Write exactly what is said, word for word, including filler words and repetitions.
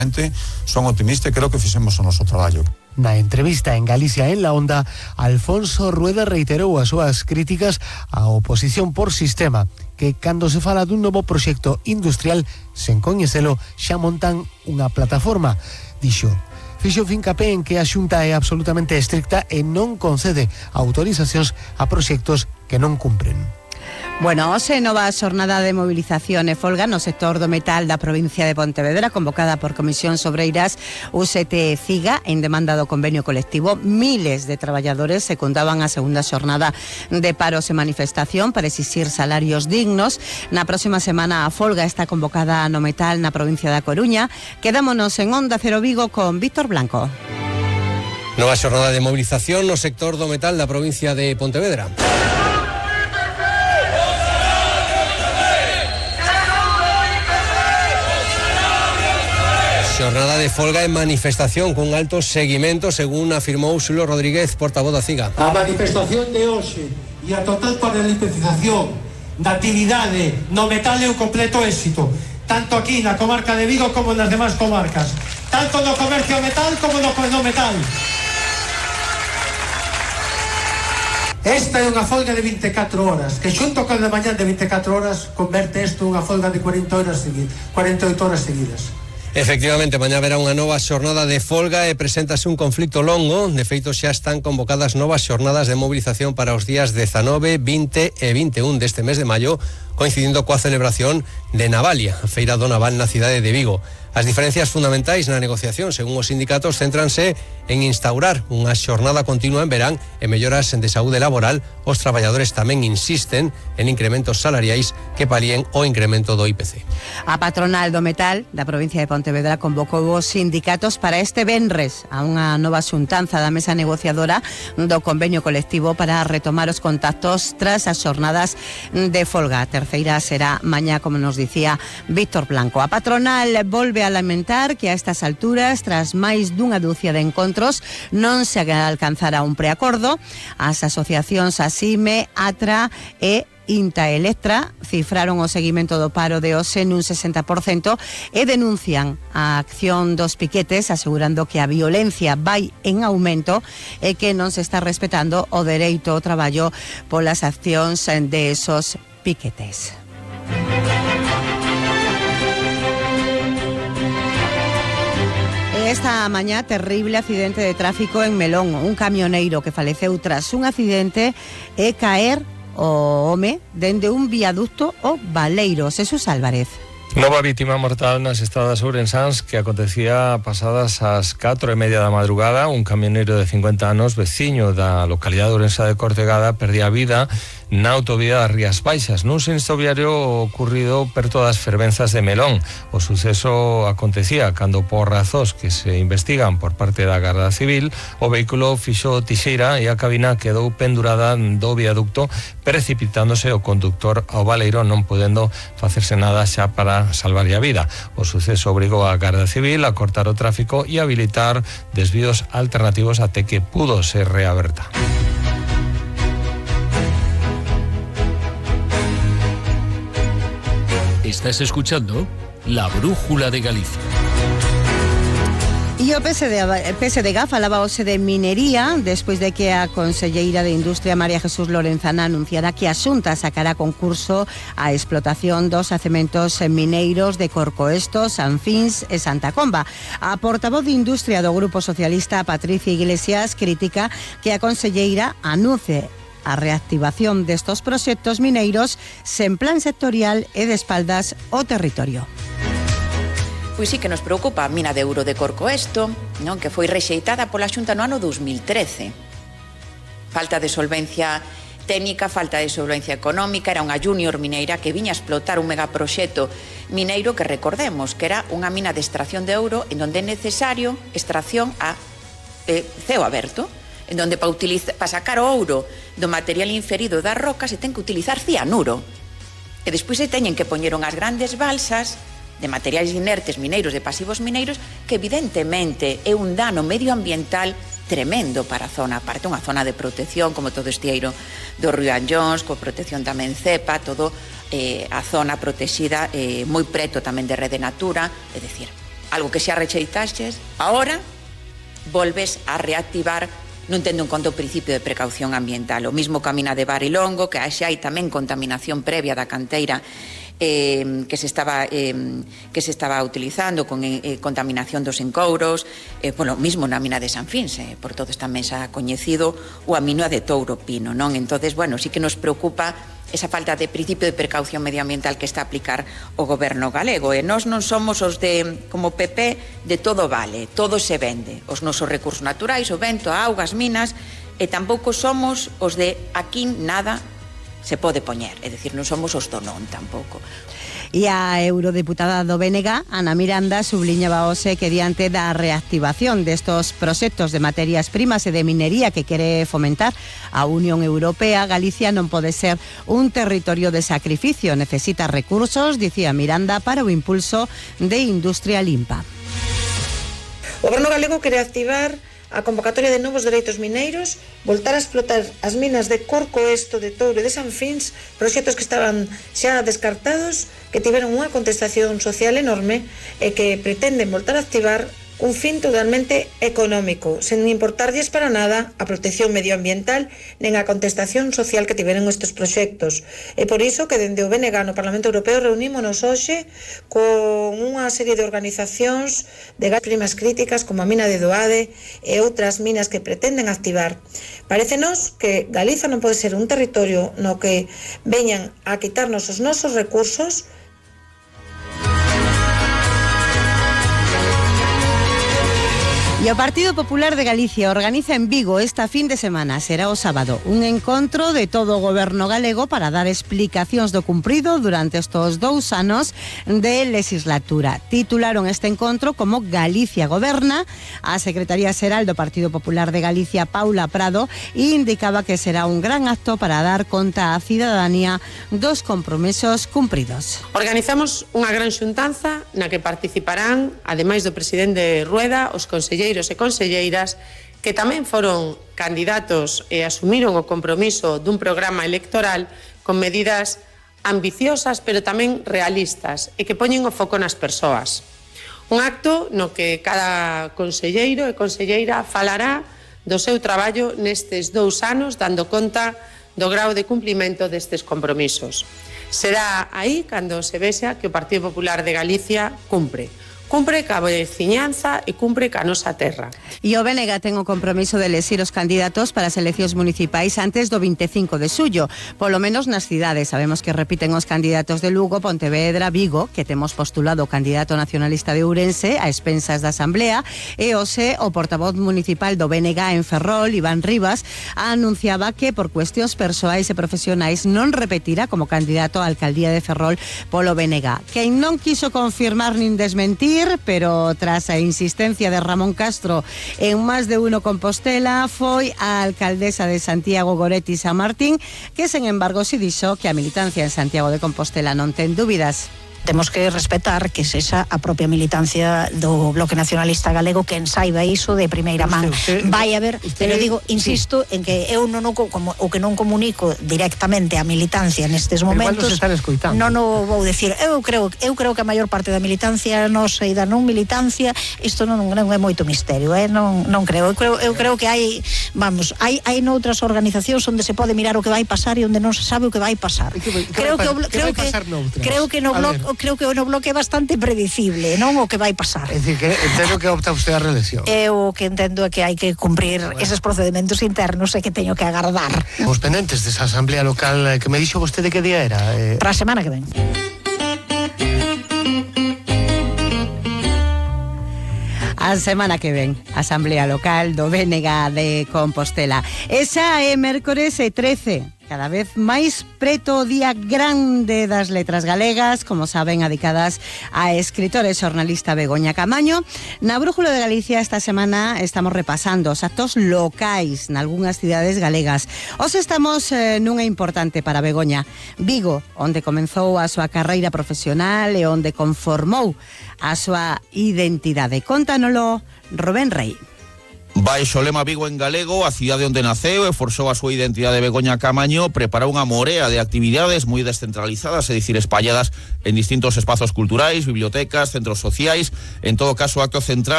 Son optimista e creo que fixemos o noso traballo. Na entrevista en Galicia en La Onda, Alfonso Rueda reiterou as súas críticas á oposición por sistema, que cando se fala dun novo proxecto industrial sen coñecelo xa montan unha plataforma. Dixo, fixo fincapé en que a Xunta é absolutamente estricta e non concede autorizacións a proxectos que non cumpren. Bueno, hoxe nova xornada de movilización e folga no sector do metal da provincia de Pontevedra, convocada por Comisións Obreiras U S T CIGA en demanda do convenio colectivo. Miles de traballadores secundaban a segunda xornada de paros e manifestación para exixir salarios dignos. Na próxima semana a folga está convocada no metal na provincia da Coruña. Quedámonos en Onda Cero Vigo con Víctor Blanco. Nova xornada de movilización no sector do metal da provincia de Pontevedra. Xornada de folga e manifestación con alto seguimento, según afirmou Xulio Rodríguez, portavoz da CIGA. A manifestación de hoxe e a total paralización da actividade no metal é un completo éxito, tanto aquí na comarca de Vigo como nas demás comarcas, tanto no comercio metal como no, no metal. Esta é unha folga de vinte e catro horas, que xunto con a mañán de vinte e catro horas converte isto unha folga de cuarenta horas seguidas, cuarenta e oito horas seguidas. Efectivamente, mañá verá unha nova xornada de folga e preséntase un conflicto longo. De feito, xa están convocadas novas xornadas de movilización para os días dezanove, vinte e vinte e un deste mes de maio, coincidindo coa celebración de Navalia, a feira do naval na cidade de Vigo. As diferencias fundamentais na negociación, según os sindicatos, céntranse en instaurar unha xornada continua en verán e melloras de saúde laboral. Os traballadores tamén insisten en incrementos salariais que palien o incremento do I P C. A patronal do metal da provincia de Pontevedra convocou os sindicatos para este venres a unha nova xuntanza da mesa negociadora do convenio colectivo para retomar os contactos tras as xornadas de folga. A terceira será mañá, como nos dicía Víctor Blanco. A patronal volve a lamentar que a estas alturas, tras máis dunha dúcia de encontros, non se alcanzara un preacordo. As asociacións ASIME, ATRA e INTA Electra cifraron o seguimento do paro de hoxe nun sesenta por cento e denuncian a acción dos piquetes, asegurando que a violencia vai en aumento e que non se está respetando o dereito ao traballo polas accións de esos piquetes. Esta mañá, terrible accidente de tráfico en Melón. Un camioneiro que faleceu tras un accidente e caer o home dende un viaducto o Baleiro. Jesús Álvarez. Nova vítima mortal nas estradas ourensáns que acontecía pasadas as catro e media da madrugada. Un camioneiro de cincuenta anos, veciño da localidade ourensa de Cortegada, perdía a vida na autovía das Rías Baixas, nun sinistro viario ocurrido perto das fervenzas de Melón. O suceso acontecía cando, por razóns que se investigan por parte da Garda Civil, o vehículo fixo tixeira e a cabina quedou pendurada do viaducto, precipitándose o conductor ao baleiro, non podendo facerse nada xa para salvarlle a vida. O suceso obrigou a Garda Civil a cortar o tráfico e habilitar desvíos alternativos até que pudo ser reaberta. Estás escuchando La Brújula de Galicia. E o P S D G falaba hoxe de minería despois de que a conselleira de Industria María Jesús Lorenzana anunciara que a Xunta sacará concurso a explotación dos yacementos mineiros de Corcoesto, San Fins e Santa Comba. A portavoz de Industria do Grupo Socialista, Patricia Iglesias, critica que a conselleira anuncie a reactivación destos proxectos mineiros sen plan sectorial e de espaldas ao territorio. Pois sí que nos preocupa a mina de ouro de Corcoesto, non, que foi rexeitada pola Xunta no ano dos mil trece. Falta de solvencia técnica, falta de solvencia económica, era unha junior mineira que viña a explotar un megaproxecto mineiro que recordemos que era unha mina de extracción de ouro en donde é necesario extracción a eh, ceo aberto, en donde para, utilizar, para sacar o ouro do material inferido das rocas se ten que utilizar cianuro. E despois se teñen que poñer unhas grandes balsas de materiais inertes mineiros, de pasivos mineiros, que evidentemente é un dano medioambiental tremendo para a zona, aparte unha zona de protección como todo este eiro do río Anllóns, coa protección tamén cepa, todo eh, a zona protexida eh, moi preto tamén de Rede Natura, é dicir, algo que xa recheitaxes, ahora volves a reactivar non tendo en conta o principio de precaución ambiental. O mismo camina de Barilongo, que xa hai tamén contaminación previa da canteira eh, que se estaba eh, que se estaba utilizando con eh, contaminación dos encouros, eh, bueno, mismo na mina de San Fins, eh, por todos tamén xa coñecido, o a mina de Touro Pino, non? Entonces, bueno, sí que nos preocupa esa falta de principio de precaución medioambiental que está a aplicar o goberno galego. E nós non somos os de, como P P, de todo vale, todo se vende. Os nosos recursos naturais, o vento, a auga, as minas, e tampouco somos os de aquí nada se pode poñer. É dicir, non somos os do non tampouco. E a eurodeputada do B N G, Ana Miranda, subliñaba hoxe que diante da reactivación destos proxectos de materias primas e de minería que quere fomentar a Unión Europea, Galicia non pode ser un territorio de sacrificio, necesita recursos, dicía Miranda, para o impulso de industria limpa. O goberno galego quere activar a convocatoria de novos dereitos mineiros, voltar a explotar as minas de Corco Esto, de Touro e de San Fins, proxectos que estaban xa descartados, que tiveron unha contestación social enorme e que pretenden voltar a activar un fin totalmente económico, sen importarlles para nada a protección medioambiental nen a contestación social que tiveron estes proxectos. E por iso que dende o B N G no Parlamento Europeo reunímonos hoxe con unha serie de organizacións de gas primas críticas como a mina de Doade e outras minas que pretenden activar. Parécenos que Galiza non pode ser un territorio no que veñan a quitarnos os nosos recursos. E o Partido Popular de Galicia organiza en Vigo esta fin de semana, será o sábado, un encontro de todo o goberno galego para dar explicacións do cumprido durante estos dous anos de legislatura. Titularon este encontro como Galicia Goberna. A Secretaría Xeral do Partido Popular de Galicia, Paula Prado, indicaba que será un gran acto para dar conta á cidadanía dos compromisos cumpridos. Organizamos unha gran xuntanza na que participarán, ademais do presidente Rueda, os conselleiros e conselleiras que tamén foron candidatos e asumiron o compromiso dun programa electoral con medidas ambiciosas pero tamén realistas e que poñen o foco nas persoas. Un acto no que cada conselleiro e conselleira falará do seu traballo nestes dous anos dando conta do grau de cumprimento destes compromisos. Será aí cando se vexa que o Partido Popular de Galicia cumpre. Cumpre ca veciñanza e cumpre ca nosa terra. E o B N G ten o compromiso de elexir os candidatos para as eleccións municipais antes do veinticinco de xullo, polo menos nas cidades. Sabemos que repiten os candidatos de Lugo, Pontevedra, Vigo, que temos postulado o candidato nacionalista de Ourense a expensas da Asamblea, e hoxe o portavoz municipal do B N G en Ferrol, Iván Rivas, anunciaba que por cuestións persoais e profesionais non repetirá como candidato á alcaldía de Ferrol polo B N G. Quen non quiso confirmar nin desmentir, pero tras a insistencia de Ramón Castro en máis de uno Compostela, foi a alcaldesa de Santiago, Goretti San Martín, que, sen embargo, si dixo que a militancia en Santiago de Compostela non ten dúbidas. Temos que respetar que sexa a propia militancia do Bloque Nacionalista Galego quen saiba iso de primeira man. Vai haber, pero digo, insisto en que eu non o, como, o que non comunico directamente a militancia nestes momentos, non o vou decir. Eu creo, eu creo que a maior parte da militancia nosa e da non militancia, isto non, non é moito misterio, eh? non, non creo. Eu creo, eu creo que hai, vamos, hai, hai noutras organizacións onde se pode mirar o que vai pasar e onde non se sabe o que vai pasar. Creo que creo que creo que no bloque creo que no bloque é bastante predicible, non o que vai pasar. É dicir, que entendo que opta usted a reelección. Eu o que entendo é que hai que cumprir bueno. eses procedementos internos e que teño que agardar. Os pendentes desa asamblea local que me dixo vostede que día era? Eh... Para a semana que ven. A semana que ven, Asamblea Local do B N G de Compostela. Esa é mércores e trece. Cada vez máis preto o día grande das letras galegas, como saben, adicadas a escritora e xornalista Begoña Camaño. Na Brújula de Galicia esta semana estamos repasando os actos locais nalgúnas cidades galegas. Os estamos eh, nunha importante para Begoña, Vigo, onde comenzou a súa carreira profesional e onde conformou a súa identidade. Cóntanolo Rubén Rey. Baixo lema Vigo en galego, a cidade onde naceu e forxou a súa identidade de Begoña Camaño, preparou unha morea de actividades moi descentralizadas, é dicir, espalladas en distintos espazos culturais, bibliotecas, centros sociais. En todo caso, o acto central